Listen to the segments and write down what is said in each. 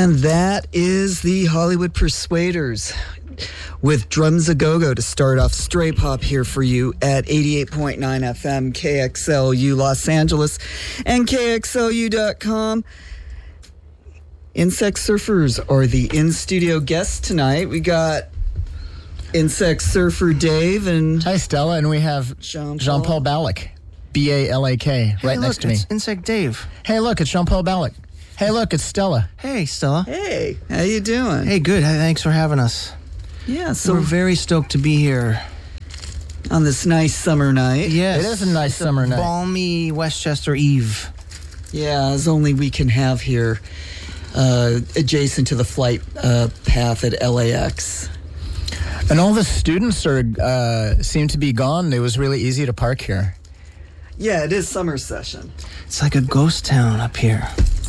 And that is the Hollywood Persuaders with Drums A Go-Go to start off Stray Pop here for you at 88.9 FM KXLU Los Angeles and KXLU.com. Insect Surfers are the in-studio guests tonight. We got Insect Surfer Dave and... Hi, Stella, and we have Jean-Paul Balak, B-A-L-A-K, right next to me. It's Insect Dave. Hey, look, it's Jean-Paul Balak. Hey, look, it's Stella. Hey, Stella. Hey, how you doing? Hey, good. Thanks for having us. Yeah, so we're very stoked to be here. On this nice summer night. Yes. It is a nice summer night. Balmy Westchester Eve. Yeah, as only we can have here, adjacent to the flight path at LAX. And all the students seem to be gone. It was really easy to park here. Yeah, it is summer session. It's like a ghost town up here.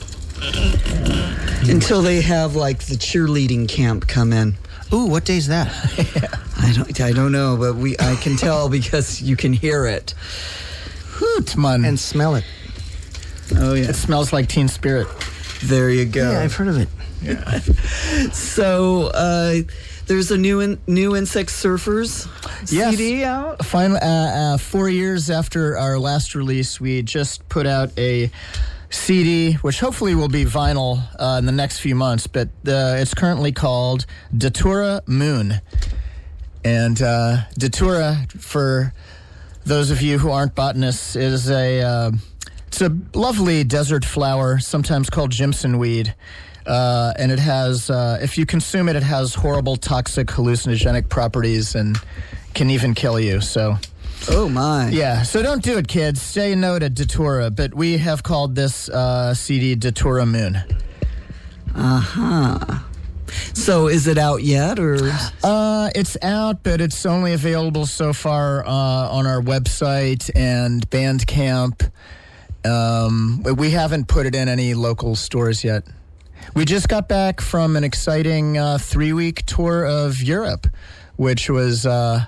Until they have, like, the cheerleading camp come in. Ooh, what day's that? I don't know, but I can tell because you can hear it. Hoot, man. And smell it. Oh, yeah. It smells like Teen Spirit. There you go. Yeah, I've heard of it. Yeah. So, there's a new Insect Surfers CD out? Finally, 4 years after our last release, we just put out a CD, which hopefully will be vinyl in the next few months, but it's currently called Datura Moon. And Datura, for those of you who aren't botanists, is it's a lovely desert flower, sometimes called Jimson weed. And it has, if you consume it, it has horrible, toxic, hallucinogenic properties and can even kill you. So, oh my! Yeah, so don't do it, kids. Say no to Datura. But we have called this CD Datura Moon. So, is it out yet, or? It's out, but it's only available so far on our website and Bandcamp. We haven't put it in any local stores yet. We just got back from an exciting 3-week tour of Europe, which was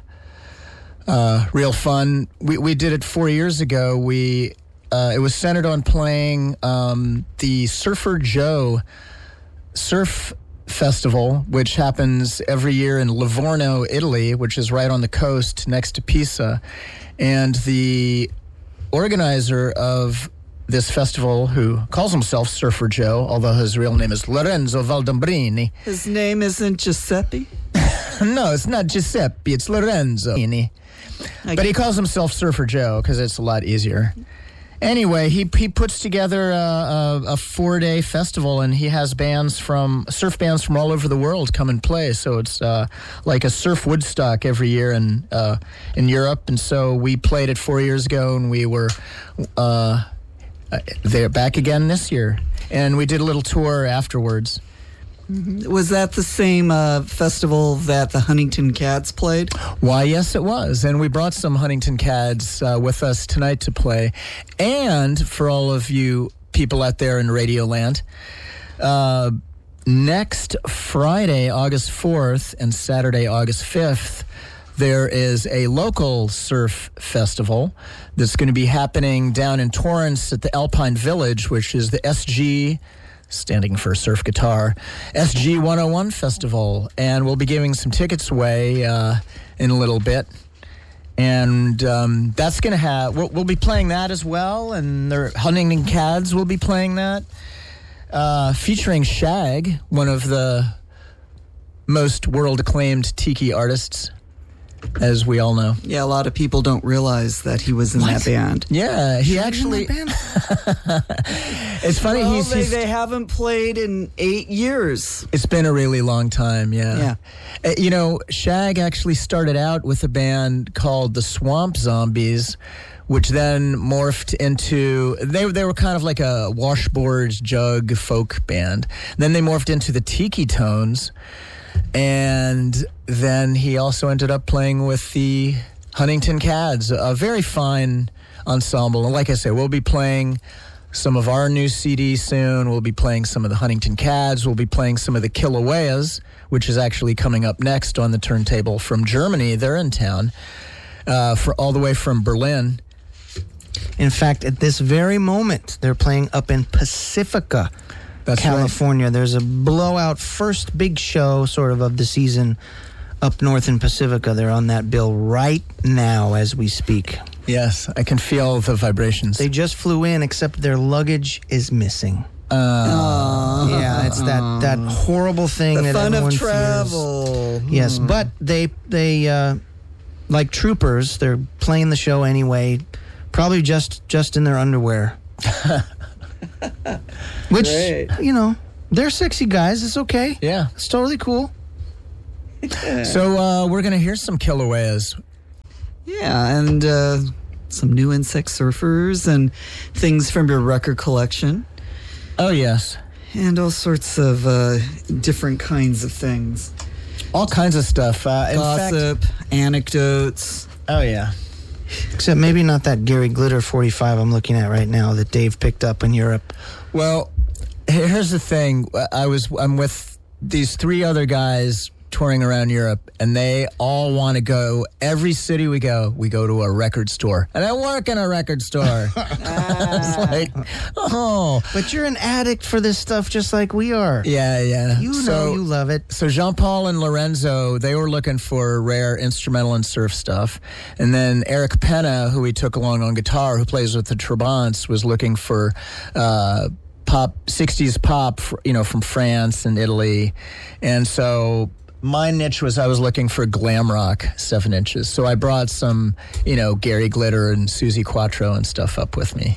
real fun. We did it 4 years ago. It was centered on playing the Surfer Joe Surf Festival, which happens every year in Livorno, Italy, which is right on the coast next to Pisa. And the organizer of this festival, who calls himself Surfer Joe, although his real name is Lorenzo Valdambrini. His name isn't Giuseppe? No, it's not Giuseppe, it's Lorenzo. But he calls himself Surfer Joe because it's a lot easier. Anyway, he puts together a 4-day festival, and he has surf bands from all over the world come and play. So it's like a surf Woodstock every year in Europe. And so we played it 4 years ago, and we were they're back again this year, and we did a little tour afterwards. Mm-hmm. Was that the same festival that the Huntington Cats played? Why, yes, it was, and we brought some Huntington Cats with us tonight to play. And for all of you people out there in Radioland, next Friday, August 4th, and Saturday, August 5th, there is a local surf festival that's going to be happening down in Torrance at the Alpine Village, which is the SG, standing for Surf Guitar, SG 101 Festival. And we'll be giving some tickets away in a little bit. And that's going to have, we'll be playing that as well. And the Huntington Cads will be playing that, featuring Shag, one of the most world-acclaimed tiki artists, as we all know. Yeah, a lot of people don't realize that he was in that band. Yeah, he actually... It's funny, well, they haven't played in 8 years. It's been a really long time, yeah. Shag actually started out with a band called the Swamp Zombies, which then morphed into... They were kind of like a washboard jug folk band. Then they morphed into the Tiki Tones, and then he also ended up playing with the Huntington Cads, a very fine ensemble. And like I say, we'll be playing some of our new CD soon. We'll be playing some of the Huntington Cads. We'll be playing some of the Kilaueas, which is actually coming up next on the turntable from Germany. They're in town, all the way from Berlin. In fact, at this very moment, they're playing up in Pacifica, That's California. Right. There's a blowout first big show sort of the season up north in Pacifica. They're on that bill right now as we speak. Yes, I can feel the vibrations. They just flew in, except their luggage is missing. Yeah, it's that horrible thing the that fun everyone of travel. fears. Yes, but they like troopers, they're playing the show anyway, probably just in their underwear. Which, Great. they're sexy guys. It's okay. Yeah. It's totally cool. So we're going to hear some Kilaueas. Yeah, and some new Insect Surfers and things from your record collection. Oh, yes. And all sorts of different kinds of things. All kinds of stuff. Gossip, anecdotes. Oh, yeah. Except maybe not that Gary Glitter 45 I'm looking at right now that Dave picked up in Europe. Well, here's the thing. I'm with these 3 other guys touring around Europe, and they all want to go. Every city we go to a record store. And I work in a record store. It's like, oh. But you're an addict for this stuff just like we are. Yeah. You know you love it. So Jean-Paul and Lorenzo, they were looking for rare instrumental and surf stuff. And then Eric Pena, who we took along on guitar, who plays with the Trabants, was looking for pop, 60s pop, from France and Italy. And so my niche was I was looking for glam rock 7 inches. So I brought some, Gary Glitter and Susie Quattro and stuff up with me.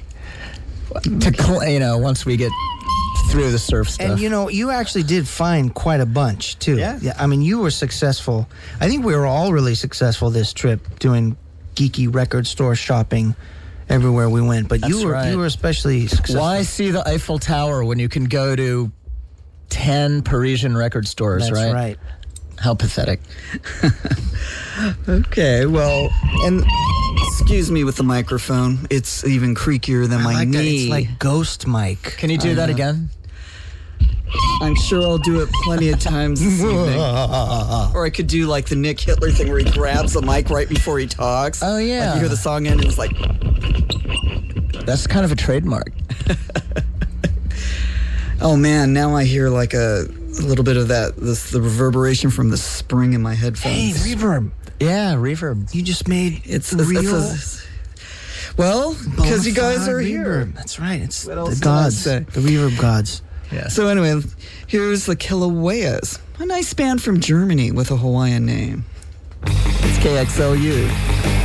Once we get through the surf stuff. And you actually did find quite a bunch too. Yeah. I mean, you were successful. I think we were all really successful this trip doing geeky record store shopping everywhere we went. But you were especially successful. Why see the Eiffel Tower when you can go to 10 Parisian record stores, right? That's right. How pathetic. Okay, well, and excuse me with the microphone. It's even creakier than my knee. It's like Ghost Mike. Can you do that again? I'm sure I'll do it plenty of times this evening. Or I could do like the Nick Hitler thing where he grabs the mic right before he talks. Oh, yeah. Like you hear the song end and it's like... That's kind of a trademark. Oh, man, now I hear like a little bit of the reverberation from the spring in my headphones. Hey, reverb. Yeah, reverb. You just made It's real. Well, because you guys are reverb. here. That's right. It's What the else gods, can I the reverb gods. Yeah. So anyway, here's the Kilaueas, a nice band from Germany with a Hawaiian name. It's KXLU.